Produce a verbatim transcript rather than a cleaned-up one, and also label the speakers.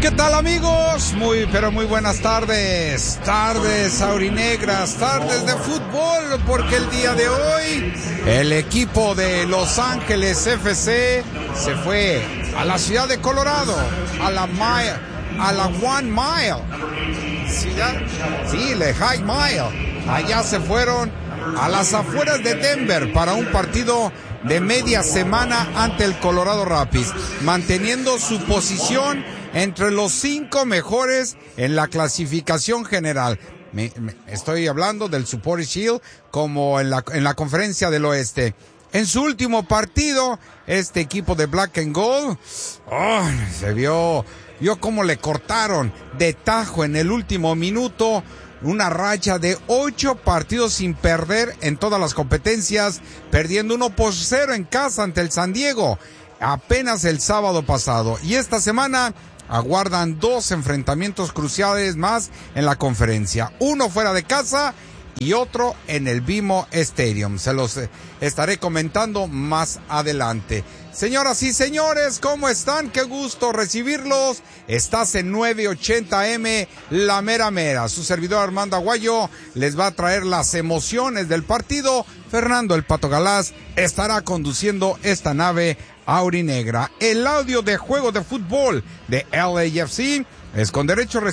Speaker 1: ¿Qué tal, amigos? Muy, pero muy buenas tardes. Tardes aurinegras, tardes de fútbol, porque el día de hoy el equipo de Los Ángeles F C se fue a la ciudad de Colorado, a la mile, a la One Mile. ¿Ciudad? Sí, la High Mile. Allá se fueron a las afueras de Denver para un partido de media semana ante el Colorado Rapids, manteniendo su posición entre los cinco mejores en la clasificación general. Me, me, estoy hablando del Supporters Shield como en la, en la conferencia del oeste. En su último partido, este equipo de Black and Gold, oh, se vio, vio cómo le cortaron de tajo en el último minuto una racha de ocho partidos sin perder en todas las competencias, perdiendo uno por cero en casa ante el San Diego apenas el sábado pasado. Y esta semana aguardan dos enfrentamientos cruciales más en la conferencia, uno fuera de casa y otro en el B M O Stadium. Se los estaré comentando más adelante. Señoras y señores, ¿cómo están? Qué gusto recibirlos. Estás en nueve ochenta M, La Mera Mera. Su servidor Armando Aguayo les va a traer las emociones del partido. Fernando el Pato Galás estará conduciendo esta nave aurinegra. El audio de juego de fútbol de L A F C es con derechos